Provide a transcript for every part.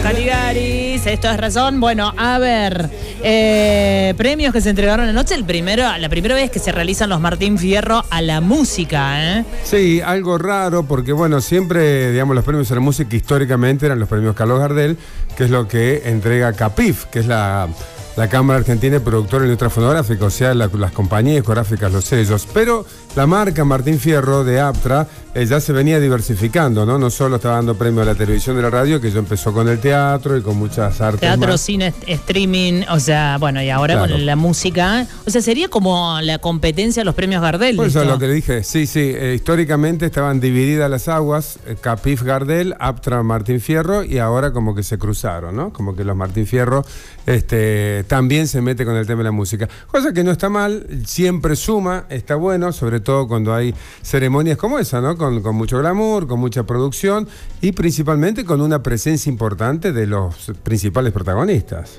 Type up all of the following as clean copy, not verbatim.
Caligaris, esto es razón. Bueno, a ver, premios que se entregaron anoche. La primera vez que se realizan los Martín Fierro a la música, ¿eh? Sí, algo raro, porque bueno, siempre, digamos, los premios a la música históricamente eran los premios Carlos Gardel, que es lo que entrega CAPIF, que es la Cámara Argentina de Productores de Industria Fonográfica, o sea, las compañías discográficas, los sellos. Pero la marca Martín Fierro de Aptra ya se venía diversificando, ¿no? No solo estaba dando premio a la televisión y la radio, que ya empezó con el teatro y con muchas artes teatro, más. cine, streaming, o sea, bueno, y ahora claro, con la música. O sea, sería como la competencia de los premios Gardel. Pues eso es lo que le dije. Sí, históricamente estaban divididas las aguas, CAPIF Gardel, Aptra Martín Fierro, y ahora como que se cruzaron, ¿no? Como que los Martín Fierro también se mete con el tema de la música. Cosa que no está mal, siempre suma, está bueno, sobre todo cuando hay ceremonias como esa, ¿no? Con mucho glamour, con mucha producción y principalmente con una presencia importante de los principales protagonistas.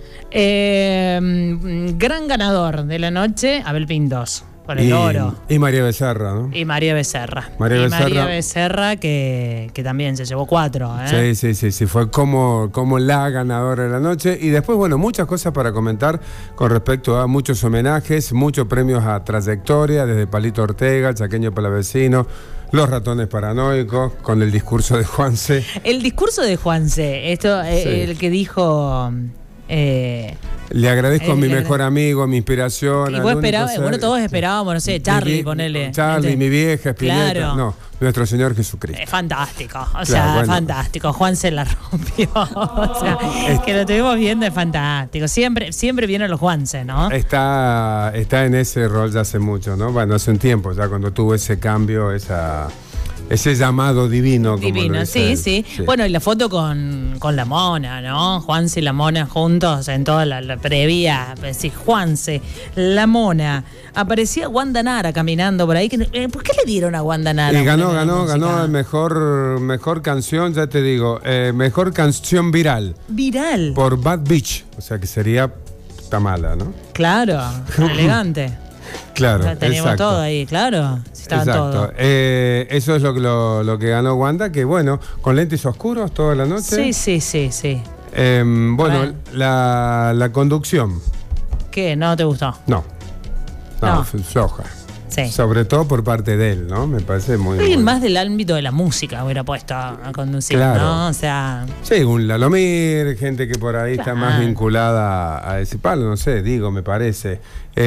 Gran ganador de la noche, Abel Pintos. Por el oro. Y María Becerra, ¿no? Y María Becerra. María Becerra que también se llevó 4, ¿eh? Sí. Fue como la ganadora de la noche. Y después, bueno, muchas cosas para comentar con respecto a muchos homenajes, muchos premios a trayectoria, desde Palito Ortega, el Chaqueño Palavecino, Los Ratones Paranoicos, con el discurso de Juanse. El discurso de Juanse, el que dijo... le agradezco a mi mejor amigo, a mi inspiración. Y vos bueno, todos esperábamos, no sé, Charlie, ponele. Charlie, mi vieja, Spinetta. Claro. No, nuestro Señor Jesucristo. Es fantástico, fantástico. Juan se la rompió. O sea, que lo estuvimos viendo, es fantástico. Siempre vienen los Juanse, ¿no? Está en ese rol ya hace mucho, ¿no? Bueno, hace un tiempo, ya cuando tuvo ese cambio, ese llamado divino. Divino, sí. Bueno, y la foto con la Mona, ¿no? Juanse y la Mona juntos en toda la previa. Sí, Juanse, la Mona. Aparecía Wanda Nara caminando por ahí. ¿Por qué le dieron a Wanda Nara? Y ganó el mejor canción, ya te digo, mejor canción viral. Viral. Por Bad Beach, o sea que sería Tamala, ¿no? Claro, elegante. Claro, teníamos todo ahí, claro. Estaba todo. Eso es lo que ganó Wanda, que bueno, con lentes oscuros toda la noche. Sí. Bueno, la conducción. ¿Qué? ¿No te gustó? No, floja. Sí. Sobre todo por parte de él, ¿no? Me parece muy... Alguien más del ámbito de la música hubiera puesto a conducir, claro, ¿no? O sea... Sí, un Lalomir, gente que por ahí está más vinculada a ese palo, no sé, me parece.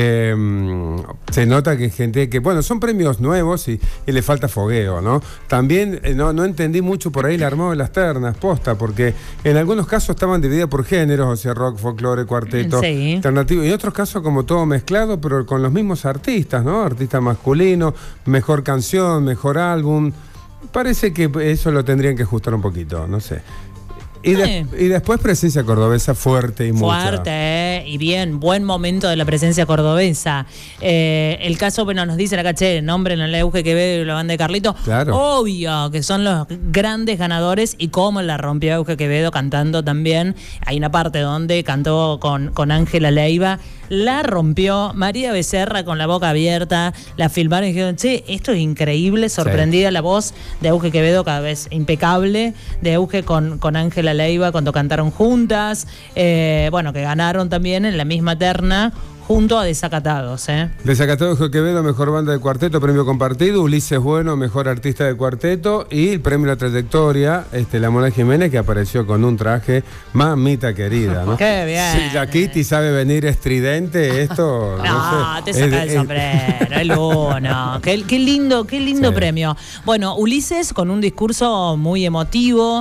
Se nota que gente que, bueno, son premios nuevos y le falta fogueo, ¿no? También no entendí mucho por ahí el armado de las ternas, posta, porque en algunos casos estaban divididas por géneros, o sea, rock, folclore, cuarteto, alternativo, y en otros casos como todo mezclado, pero con los mismos artistas, ¿no? Artista masculino, mejor canción, mejor álbum. Parece que eso lo tendrían que ajustar un poquito, no sé. Y después presencia cordobesa fuerte y mucha. Fuerte, y bien, buen momento de la presencia cordobesa. El caso, bueno, nos dicen acá, nombren a la Euge Quevedo y la banda de Carlitos. Claro. Obvio que son los grandes ganadores y cómo la rompió Euge Quevedo cantando también. Hay una parte donde cantó con Ángela Leiva. La rompió María Becerra con la boca abierta, la filmaron y dijeron, esto es increíble, sorprendida la voz de Euge Quevedo, cada vez impecable, de Euge con Ángela Leiva cuando cantaron juntas, bueno, que ganaron también en la misma terna junto a Desacatados. Desacatados Euge Quevedo, mejor banda de cuarteto, premio compartido. Ulises Bueno, mejor artista de cuarteto. Y el premio a la trayectoria, la Mona Jiménez, que apareció con un traje mamita querida, ¿no? ¡Qué bien! Si la Kitty sabe venir estridente, esto... no sé, te saca el sombrero, el uno. Qué lindo premio. Bueno, Ulises con un discurso muy emotivo,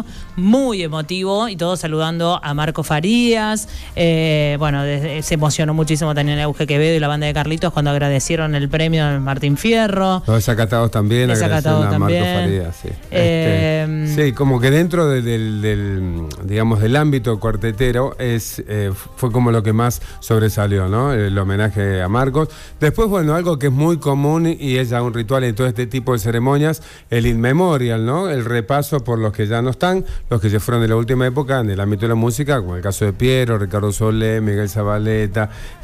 y todos saludando a Marco Farías. Bueno, se emocionó muchísimo también Euge Quevedo y la banda de Carlitos cuando agradecieron el premio a Martín Fierro. Los Desacatados también, agradecieron a Marco Farías, sí. Sí, como que dentro del ámbito cuartetero fue como lo que más sobresalió, ¿no? El homenaje a Marcos. Después, bueno, algo que es muy común y es ya un ritual en todo este tipo de ceremonias, el in memoriam, ¿no? El repaso por los que ya no están, los que se fueron de la última época en el ámbito de la música, como el caso de Piero, Ricardo Solé, Miguel Zabaleta y tantos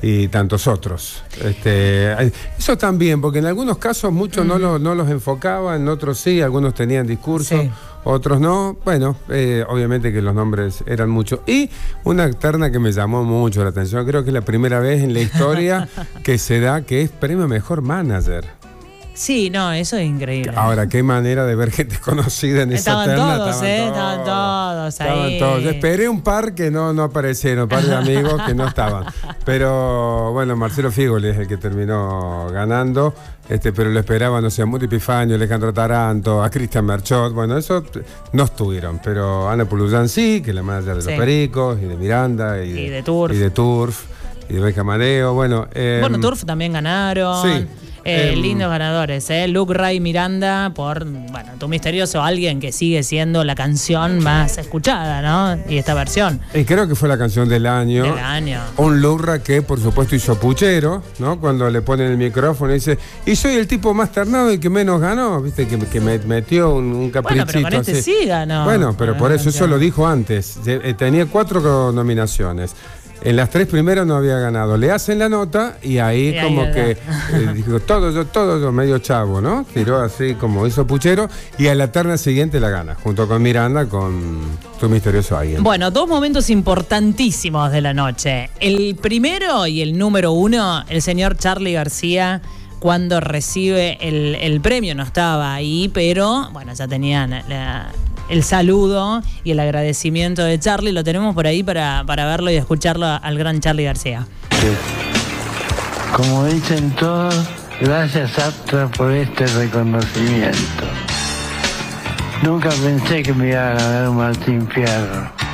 tantos otros. Eso también, porque en algunos casos muchos no los enfocaban, en otros sí, algunos tenían discursos, sí, otros no. Bueno, obviamente que los nombres eran muchos. Y una terna que me llamó mucho la atención, creo que es la primera vez en la historia que se da, que es premio Mejor Manager. Sí, no, eso es increíble. Ahora, qué manera de ver gente conocida en esa terna. Estaban todos ahí. Todos. Esperé un par que no aparecieron, un par de amigos que no estaban. Pero bueno, Marcelo Figoli es el que terminó ganando, pero lo esperaban, no sé, a Muti Epifanio, Alejandro Taranto, a Cristian Merchot. Bueno, eso no estuvieron, pero Ana Puluzán sí, que es la manager de los Pericos, y de Miranda, y de Turf, y de Beca Mareo. Bueno, Turf también ganaron. Sí. Lindos ganadores, Luke Ray Miranda por, Tu Misterioso, alguien que sigue siendo la canción más escuchada, ¿no? Y esta versión. Y creo que fue la canción del año. Un Luke Ray que, por supuesto, hizo puchero, ¿no? Cuando le ponen el micrófono y dice, y soy el tipo más ternado y que menos ganó, ¿viste? Que me metió un caprichito. Bueno, pero con sí ganó. Bueno, pero por eso lo dijo antes. Tenía 4 nominaciones. En las 3 primeras no había ganado. Le hacen la nota y ahí como que dijo, todo yo, medio chavo, ¿no? Tiró así como hizo puchero y a la terna siguiente la gana, junto con Miranda, con Tu Misterioso Alguien. Bueno, 2 momentos importantísimos de la noche. El primero y el número 1, el señor Charly García, cuando recibe el premio, no estaba ahí, pero ya tenían el saludo y el agradecimiento de Charly. Lo tenemos por ahí para verlo y escucharlo al gran Charly García. Sí. Como dicen todos, gracias Astra por este reconocimiento. Nunca pensé que me iba a ganar un Martín Fierro.